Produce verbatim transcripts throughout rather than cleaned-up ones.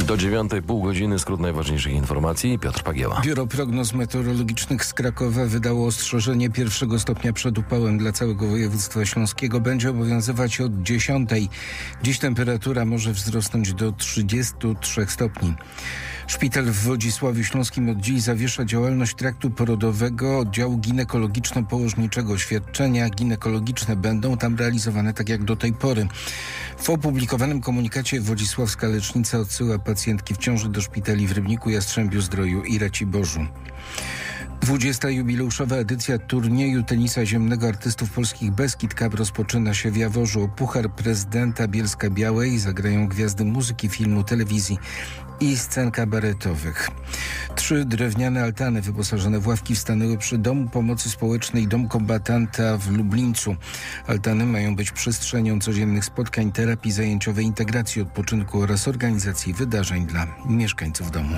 Do dziewiątej, pół godziny, skrót najważniejszych informacji. Piotr Pagieła. Biuro Prognoz Meteorologicznych z Krakowa wydało ostrzeżenie pierwszego stopnia przed upałem dla całego województwa śląskiego. Będzie obowiązywać od dziesiątej. Dziś temperatura może wzrosnąć do trzydziestu trzech stopni. Szpital w Wodzisławiu Śląskim od dziś zawiesza działalność traktu porodowego oddziału ginekologiczno-położniczego. Świadczenia ginekologiczne będą tam realizowane tak jak do tej pory. W opublikowanym komunikacie Wodzisławska Lecznica odsyła pacjentki w ciąży do szpitali w Rybniku, Jastrzębiu-Zdroju i Raciborzu. dwudziesta jubileuszowa edycja turnieju tenisa ziemnego artystów polskich Beskid Cup rozpoczyna się w Jaworzu. O puchar prezydenta Bielska-Białej zagrają gwiazdy muzyki, filmu, telewizji i scen kabaretowych. Trzy drewniane altany wyposażone w ławki stanęły przy Domu Pomocy Społecznej Dom Kombatanta w Lublińcu. Altany mają być przestrzenią codziennych spotkań, terapii zajęciowej, integracji odpoczynku oraz organizacji wydarzeń dla mieszkańców domu.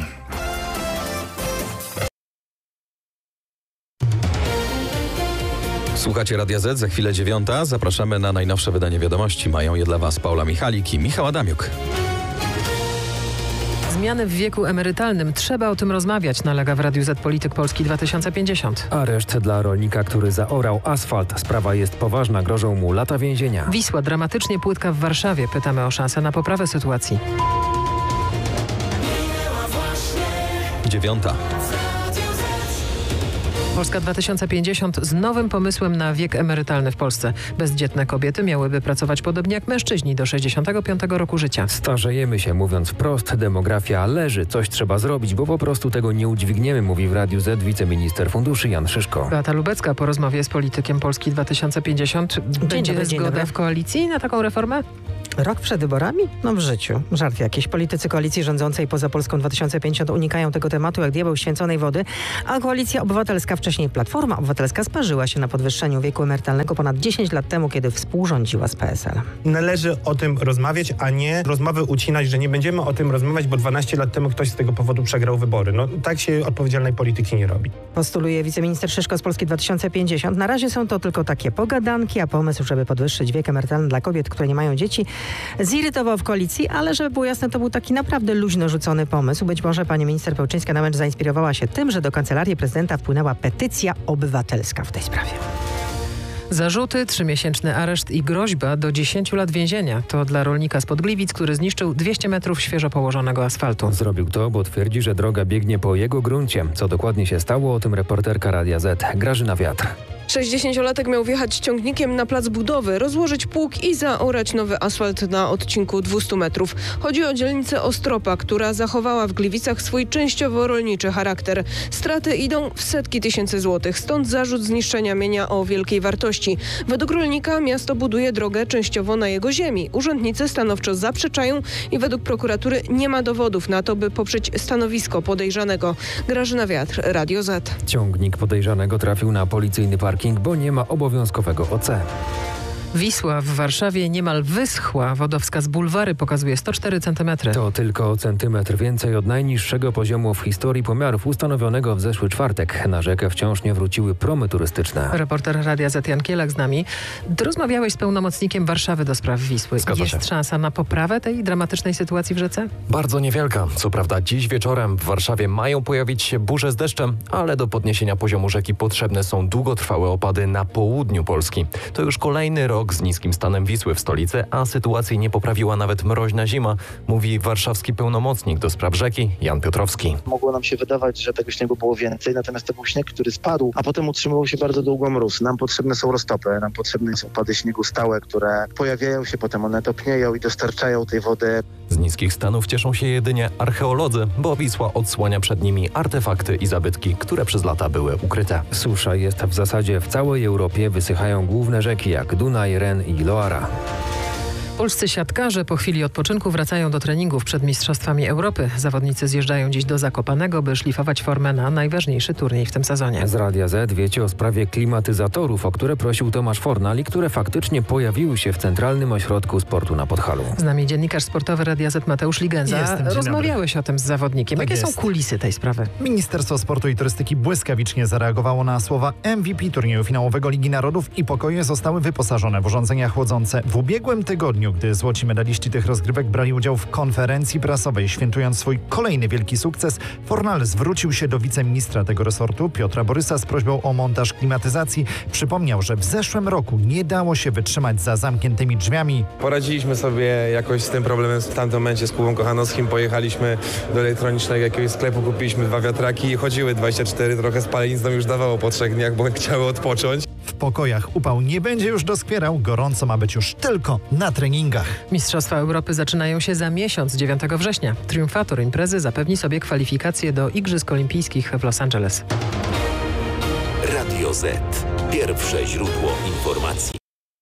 Słuchacie Radia Z, za chwilę dziewiąta. Zapraszamy na najnowsze wydanie wiadomości. Mają je dla Was Paula Michalik i Michał Adamiuk. Zmiany w wieku emerytalnym. Trzeba o tym rozmawiać, nalega w Radiu Z Polityk Polski dwa tysiące pięćdziesiąt. Areszt dla rolnika, który zaorał asfalt. Sprawa jest poważna, grożą mu lata więzienia. Wisła dramatycznie płytka w Warszawie. Pytamy o szansę na poprawę sytuacji. Dziewiąta. Polska dwa tysiące pięćdziesiąt z nowym pomysłem na wiek emerytalny w Polsce. Bezdzietne kobiety miałyby pracować podobnie jak mężczyźni do sześćdziesiątego piątego roku życia. Starzejemy się, mówiąc wprost, demografia leży. Coś trzeba zrobić, bo po prostu tego nie udźwigniemy, mówi w Radiu Z wiceminister funduszy Jan Szyszko. Beata Lubecka po rozmowie z politykiem Polski dwa tysiące pięćdziesiąt. Będzie dobry, dzień zgoda dobry. w koalicji na taką reformę? Rok przed wyborami? No w życiu. Żart jakiś. Politycy koalicji rządzącej poza Polską dwa tysiące pięćdziesiąt unikają tego tematu jak diabeł święconej wody, a Koalicja Obywatelska, wcześniej Platforma Obywatelska, sparzyła się na podwyższeniu wieku emerytalnego ponad dziesięć lat temu, kiedy współrządziła z P S L. Należy o tym rozmawiać, a nie rozmowy ucinać, że nie będziemy o tym rozmawiać, bo dwanaście lat temu ktoś z tego powodu przegrał wybory. No tak się odpowiedzialnej polityki nie robi. Postuluje wiceminister Szyszko z Polski dwa tysiące pięćdziesiąt. Na razie są to tylko takie pogadanki, a pomysł, żeby podwyższyć wiek emerytalny dla kobiet, które nie mają dzieci, zirytował w koalicji, ale żeby było jasne, to był taki naprawdę luźno rzucony pomysł. Być może pani minister Pełczyńska nawet zainspirowała się tym, że do Kancelarii Prezydenta wpłynęła petycja obywatelska w tej sprawie. Zarzuty, trzymiesięczny areszt i groźba do dziesięciu lat więzienia. To dla rolnika spod Gliwic, który zniszczył dwieście metrów świeżo położonego asfaltu. Zrobił to, bo twierdzi, że droga biegnie po jego gruncie. Co dokładnie się stało, o tym reporterka Radia Z Grażyna Wiatr. sześćdziesięciolatek miał wjechać ciągnikiem na plac budowy, rozłożyć pług i zaorać nowy asfalt na odcinku dwieście metrów. Chodzi o dzielnicę Ostropa, która zachowała w Gliwicach swój częściowo rolniczy charakter. Straty idą w setki tysięcy złotych, stąd zarzut zniszczenia mienia o wielkiej wartości. Według rolnika miasto buduje drogę częściowo na jego ziemi. Urzędnicy stanowczo zaprzeczają i według prokuratury nie ma dowodów na to, by poprzeć stanowisko podejrzanego. Grażyna Wiatr, Radio Z. Ciągnik podejrzanego trafił na policyjny parking, bo nie ma obowiązkowego O C. Wisła w Warszawie niemal wyschła. Wodowskaz bulwary pokazuje sto cztery centymetry. To tylko o centymetr więcej od najniższego poziomu w historii pomiarów ustanowionego w zeszły czwartek. Na rzekę wciąż nie wróciły promy turystyczne. Reporter Radia Z Jan Kielak z nami. Ty rozmawiałeś z pełnomocnikiem Warszawy do spraw Wisły. Zgadza Jest się. szansa na poprawę tej dramatycznej sytuacji w rzece? Bardzo niewielka. Co prawda dziś wieczorem w Warszawie mają pojawić się burze z deszczem, ale do podniesienia poziomu rzeki potrzebne są długotrwałe opady na południu Polski. To już kolejny rok z niskim stanem Wisły w stolicy, a sytuacji nie poprawiła nawet mroźna zima, mówi warszawski pełnomocnik do spraw rzeki Jan Piotrowski. Mogło nam się wydawać, że tego śniegu było więcej, natomiast to był śnieg, który spadł, a potem utrzymywał się bardzo długo mróz. Nam potrzebne są roztopy, nam potrzebne są opady śniegu stałe, które pojawiają się, potem one topnieją i dostarczają tej wody. Z niskich stanów cieszą się jedynie archeolodzy, bo Wisła odsłania przed nimi artefakty i zabytki, które przez lata były ukryte. Susza jest w zasadzie w całej Europie. Wysychają główne rzeki jak Dunaj, Ren i Loara. Polscy siatkarze po chwili odpoczynku wracają do treningów przed Mistrzostwami Europy. Zawodnicy zjeżdżają dziś do Zakopanego, by szlifować formę na najważniejszy turniej w tym sezonie. Z Radia Z wiecie o sprawie klimatyzatorów, o które prosił Tomasz Fornal i które faktycznie pojawiły się w Centralnym Ośrodku Sportu na Podhalu. Z nami dziennikarz sportowy Radia Z Mateusz Ligenza. Jestem, dzień Rozmawiałeś dobry. o tym z zawodnikiem. Tak Jakie jest. są kulisy tej sprawy? Ministerstwo Sportu i Turystyki błyskawicznie zareagowało na słowa M V P turnieju finałowego Ligi Narodów i pokoje zostały wyposażone w urządzenia chłodzące. W ubiegłym tygodniu sierpniu, gdy złoci medaliści tych rozgrywek brali udział w konferencji prasowej. Świętując swój kolejny wielki sukces, Fornal zwrócił się do wiceministra tego resortu, Piotra Borysa, z prośbą o montaż klimatyzacji. Przypomniał, że w zeszłym roku nie dało się wytrzymać za zamkniętymi drzwiami. Poradziliśmy sobie jakoś z tym problemem w tamtym momencie z Kubą Kochanowskim. Pojechaliśmy do elektronicznego jakiegoś sklepu, kupiliśmy dwa wiatraki i chodziły dwadzieścia cztery. Trochę spalenic nam już dawało po trzech dniach, bo chciały odpocząć. W pokojach upał nie będzie już doskwierał, gorąco ma być już tylko na treningach. Mistrzostwa Europy zaczynają się za miesiąc, dziewiątego września. Triumfator imprezy zapewni sobie kwalifikacje do Igrzysk Olimpijskich w Los Angeles. Radio Z. Pierwsze źródło informacji.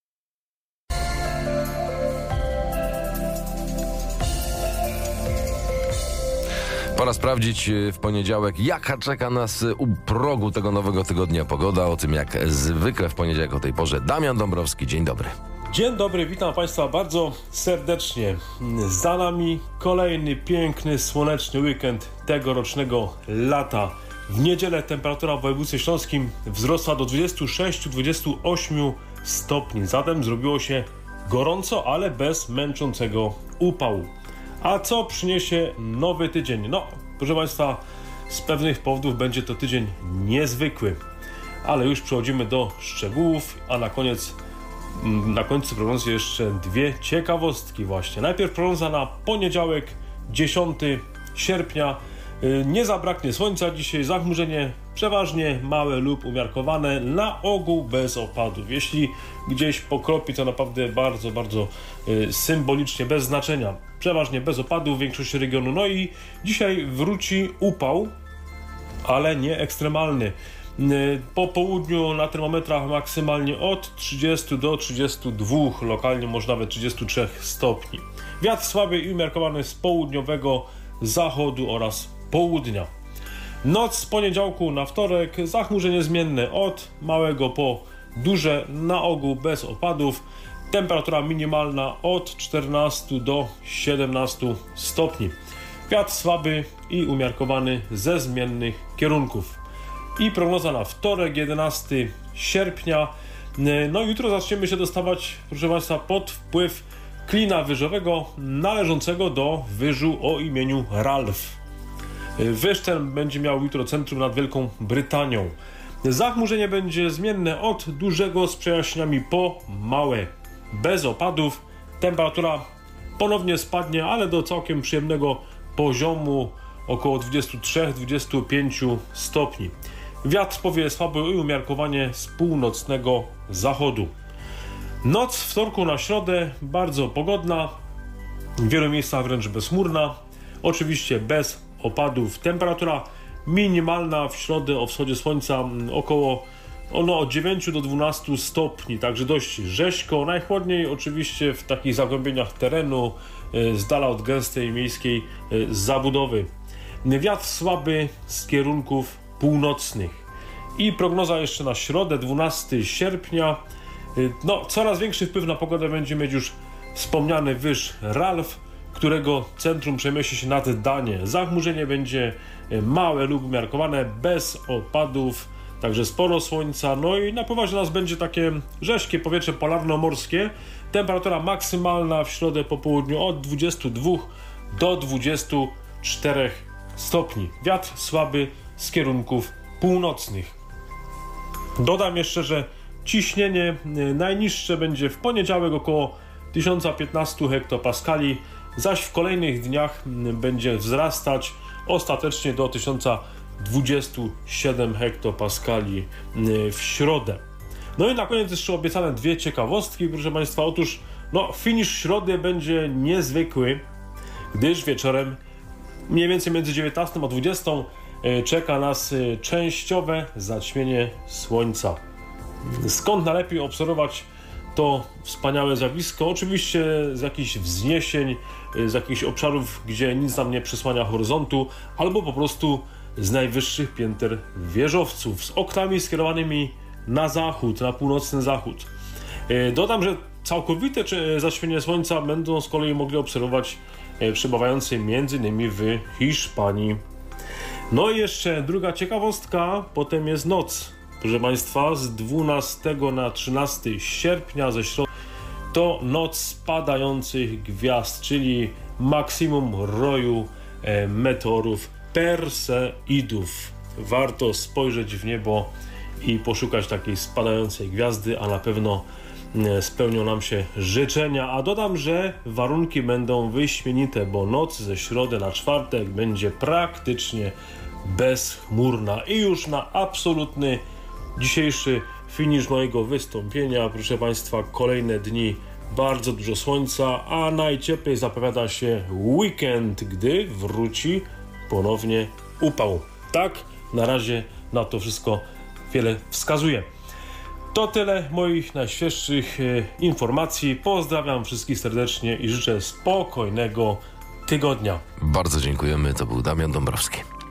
Pora sprawdzić w poniedziałek, jaka czeka nas u progu tego nowego tygodnia pogoda. O tym jak zwykle w poniedziałek o tej porze Damian Dąbrowski. Dzień dobry. Dzień dobry, witam Państwa bardzo serdecznie. Za nami kolejny piękny, słoneczny weekend tegorocznego lata. W niedzielę temperatura w województwie śląskim wzrosła do dwudziestu sześciu do dwudziestu ośmiu stopni. Zatem zrobiło się gorąco, ale bez męczącego upału. A co przyniesie nowy tydzień? No, proszę Państwa, z pewnych powodów będzie to tydzień niezwykły. Ale już przechodzimy do szczegółów, a na koniec, na końcu prognozy jeszcze dwie ciekawostki właśnie. Najpierw prognoza na poniedziałek, dziesiątego sierpnia. Nie zabraknie słońca dzisiaj, zachmurzenie przeważnie małe lub umiarkowane, na ogół bez opadów. Jeśli gdzieś pokropi, to naprawdę bardzo, bardzo y, symbolicznie, bez znaczenia. Przeważnie bez opadów w większości regionu. No i dzisiaj wróci upał, ale nie ekstremalny. Y, po południu na termometrach maksymalnie od trzydziestu do trzydziestu dwóch, lokalnie może nawet trzydziestu trzech stopni. Wiatr słaby i umiarkowany z południowego zachodu oraz południa. Noc z poniedziałku na wtorek, zachmurzenie zmienne od małego po duże, na ogół bez opadów. Temperatura minimalna od czternastu do siedemnastu stopni. Wiatr słaby i umiarkowany ze zmiennych kierunków. I prognoza na wtorek, jedenastego sierpnia. No jutro zaczniemy się dostawać, proszę Państwa, pod wpływ klina wyżowego należącego do wyżu o imieniu Ralph. Wyż ten będzie miał jutro centrum nad Wielką Brytanią. Zachmurzenie będzie zmienne od dużego z przejaśnieniami po małe. Bez opadów. Temperatura ponownie spadnie, ale do całkiem przyjemnego poziomu około dwudziestu trzech do dwudziestu pięciu stopni. Wiatr powie słabo i umiarkowanie z północnego zachodu. Noc z wtorku na środę bardzo pogodna. W wielu miejscach wręcz bezchmurna. Oczywiście bez opadów. Temperatura minimalna w środę o wschodzie słońca około ono od dziewięciu do dwunastu stopni, także dość rzeźko. Najchłodniej oczywiście w takich zagłębieniach terenu, z dala od gęstej miejskiej zabudowy. Wiatr słaby z kierunków północnych. I prognoza jeszcze na środę, dwunastego sierpnia. No, coraz większy wpływ na pogodę będzie mieć już wspomniany wyż Ralph, którego centrum przemieści się nad Danię. Zachmurzenie będzie małe lub umiarkowane, bez opadów, także sporo słońca. No i napływać do nas będzie takie rześkie powietrze polarno-morskie. Temperatura maksymalna w środę po południu od dwudziestu dwóch do dwudziestu czterech stopni. Wiatr słaby z kierunków północnych. Dodam jeszcze, że ciśnienie najniższe będzie w poniedziałek około tysiąc piętnaście hektopaskali, zaś w kolejnych dniach będzie wzrastać ostatecznie do tysiąc dwadzieścia siedem hektopaskali w środę. No i na koniec jeszcze obiecane dwie ciekawostki, proszę Państwa. Otóż no, finisz środy będzie niezwykły, gdyż wieczorem mniej więcej między dziewiętnastą a dwudziestą czeka nas częściowe zaćmienie słońca. Skąd najlepiej obserwować to wspaniałe zjawisko? Oczywiście z jakichś wzniesień, z jakichś obszarów, gdzie nic nam nie przysłania horyzontu, albo po prostu z najwyższych pięter wieżowców, z oknami skierowanymi na zachód, na północny zachód. Dodam, że całkowite zaćmienie słońca będą z kolei mogli obserwować przebywający między innymi w Hiszpanii. No i jeszcze druga ciekawostka, potem jest noc. Proszę Państwa, z dwunastego na trzynastego sierpnia, ze środy to noc spadających gwiazd, czyli maksimum roju e, meteorów Perseidów. Warto spojrzeć w niebo i poszukać takiej spadającej gwiazdy, a na pewno spełnią nam się życzenia. A dodam, że warunki będą wyśmienite, bo noc ze środy na czwartek będzie praktycznie bezchmurna. I już na absolutny dzisiejszy finisz mojego wystąpienia, proszę Państwa, kolejne dni, bardzo dużo słońca, a najcieplej zapowiada się weekend, gdy wróci ponownie upał. Tak, na razie na to wszystko wiele wskazuje. To tyle moich najświeższych e, informacji. Pozdrawiam wszystkich serdecznie i życzę spokojnego tygodnia. Bardzo dziękujemy. To był Damian Dąbrowski.